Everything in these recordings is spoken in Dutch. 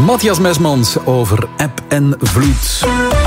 Matthias Mesmans over eb en vloed.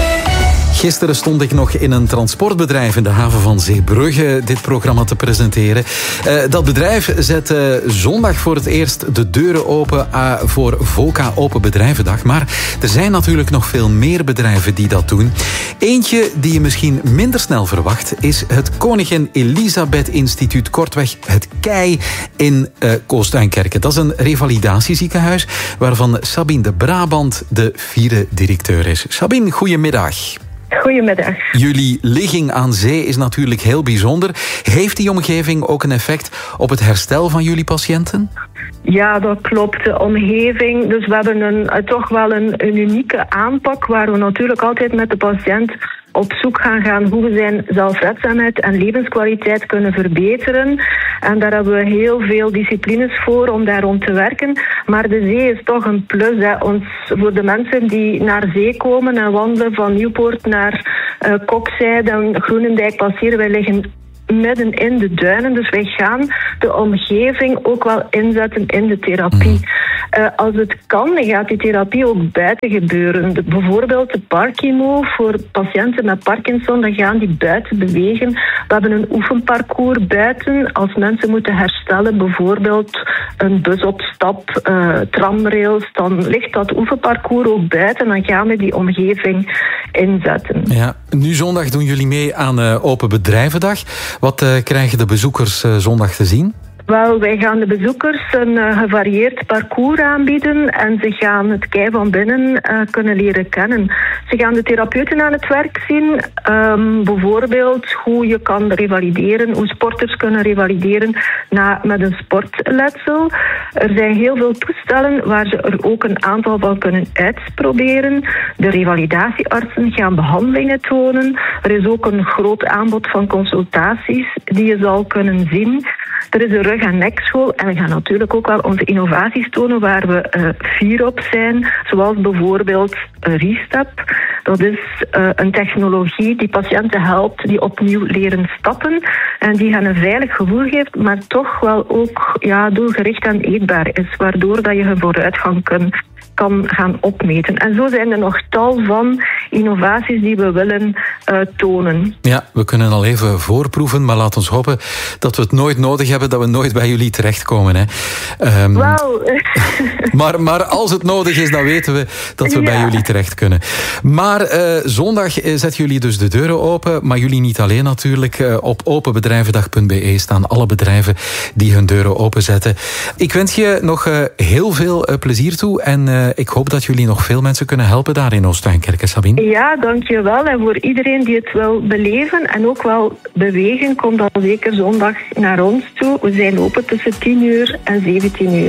Gisteren stond ik nog in een transportbedrijf in de haven van Zeebrugge dit programma te presenteren. Dat bedrijf zet zondag voor het eerst de deuren open voor VOCA Open Bedrijvendag. Maar er zijn natuurlijk nog veel meer bedrijven die dat doen. Eentje die je misschien minder snel verwacht is het Koningin Elisabeth Instituut, kortweg het KEI in Coosttuinkerke. Dat is een revalidatieziekenhuis waarvan Sabine de Brabant de 4e directeur is. Sabine, goedemiddag. Goedemiddag. Jullie ligging aan zee is natuurlijk heel bijzonder. Heeft die omgeving ook een effect op het herstel van jullie patiënten? Ja, dat klopt. De omgeving. Dus we hebben toch wel een unieke aanpak waar we natuurlijk altijd met de patiënt op zoek gaan hoe we zijn zelfredzaamheid en levenskwaliteit kunnen verbeteren. En daar hebben we heel veel disciplines voor om daar rond te werken. Maar de zee is toch een plus. Voor de mensen die naar zee komen en wandelen van Nieuwpoort naar Kokzijde en Groenendijk passeren, wij liggen midden in de duinen. Dus wij gaan de omgeving ook wel inzetten in de therapie. Als het kan, dan gaat die therapie ook buiten gebeuren. Bijvoorbeeld de parkimo voor patiënten met Parkinson, dan gaan die buiten bewegen. We hebben een oefenparcours buiten. Als mensen moeten herstellen, bijvoorbeeld een busopstap, tramrails, dan ligt dat oefenparcours ook buiten. Dan gaan we die omgeving inzetten. Ja, nu zondag doen jullie mee aan Open Bedrijvendag. Wat krijgen de bezoekers zondag te zien? Wel, wij gaan de bezoekers een gevarieerd parcours aanbieden en ze gaan het KEI van binnen kunnen leren kennen. Ze gaan de therapeuten aan het werk zien, bijvoorbeeld hoe je kan revalideren, hoe sporters kunnen revalideren met een sportletsel. Er zijn heel veel toestellen waar ze er ook een aantal van kunnen uitproberen. De revalidatieartsen gaan behandelingen tonen. Er is ook een groot aanbod van consultaties die je zal kunnen zien. Er is een rug- en nekschool en we gaan natuurlijk ook wel onze innovaties tonen waar we fier op zijn. Zoals bijvoorbeeld Restep. Dat is een technologie die patiënten helpt die opnieuw leren stappen. En die hen een veilig gevoel geeft, maar toch wel ook doelgericht en eetbaar is. Waardoor dat je een vooruitgang kan gaan opmeten. En zo zijn er nog tal van innovaties die we willen tonen. Ja, we kunnen al even voorproeven, maar laat ons hopen dat we het nooit nodig hebben, dat we nooit bij jullie terechtkomen. Hè. Maar als het nodig is, dan weten we dat we bij jullie terecht kunnen. Maar zondag zetten jullie dus de deuren open, maar jullie niet alleen natuurlijk. Op openbedrijvendag.be staan alle bedrijven die hun deuren openzetten. Ik wens je nog heel veel plezier toe en ik hoop dat jullie nog veel mensen kunnen helpen daar in Oosttuinkerke, Sabine. Ja, dankjewel. En voor iedereen die het wil beleven en ook wel bewegen, kom dan zeker zondag naar ons toe. We zijn open tussen 10 uur en 17 uur.